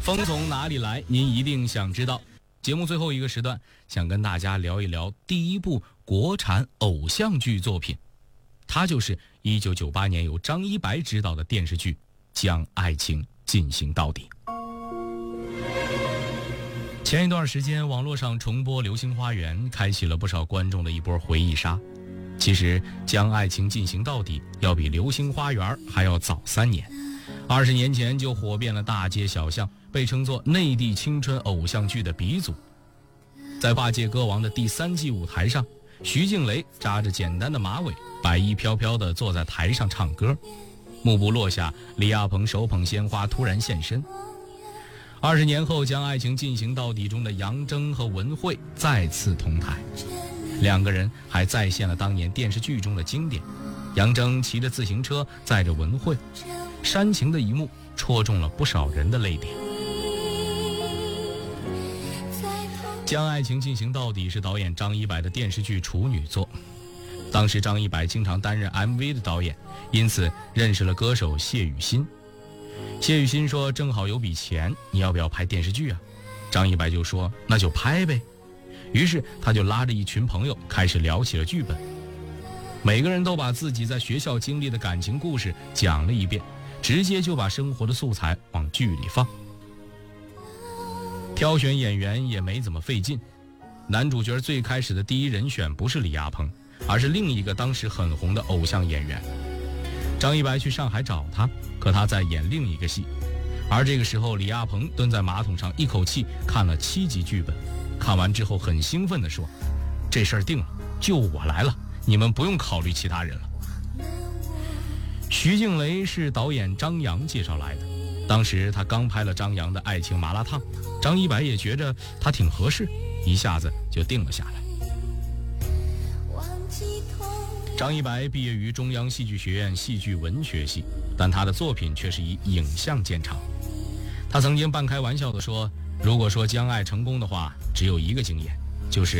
风从哪里来？您一定想知道。节目最后一个时段，想跟大家聊一聊第一部国产偶像剧作品，它就是1998年由张一白执导的电视剧《将爱情进行到底》。前一段时间，网络上重播《流星花园》，开启了不少观众的一波回忆杀。其实，《将爱情进行到底》要比《流星花园》还要早3年，20年前就火遍了大街小巷，被称作内地青春偶像剧的鼻祖。在《霸界歌王》的第3季舞台上，徐静蕾扎着简单的马尾，白衣飘飘地坐在台上唱歌。幕布落下，李亚鹏手捧鲜花突然现身。20年后，《将爱情进行到底》中的杨铮和文慧再次同台，两个人还再现了当年电视剧中的经典。杨铮骑着自行车载着文慧，煽情的一幕戳中了不少人的泪点。《将爱情进行到底》是导演张一白的电视剧处女作，当时张一白经常担任 MV 的导演，因此认识了歌手谢雨欣。谢雨欣说正好有笔钱，你要不要拍电视剧啊？张一白就说那就拍呗。于是他就拉着一群朋友开始聊起了剧本，每个人都把自己在学校经历的感情故事讲了一遍，直接就把生活的素材往剧里放。挑选演员也没怎么费劲，男主角最开始的第一人选不是李亚鹏，而是另一个当时很红的偶像演员。张一白去上海找他，可他在演另一个戏，而这个时候李亚鹏蹲在马桶上，一口气看了7集剧本，看完之后很兴奋地说，这事儿定了，就我来了，你们不用考虑其他人了。徐静蕾是导演张扬介绍来的，当时他刚拍了张扬的《爱情麻辣烫》，张一白也觉着他挺合适，一下子就定了下来。张一白毕业于中央戏剧学院戏剧文学系，但他的作品却是以影像见长。他曾经半开玩笑地说，如果说将爱成功的话，只有一个经验，就是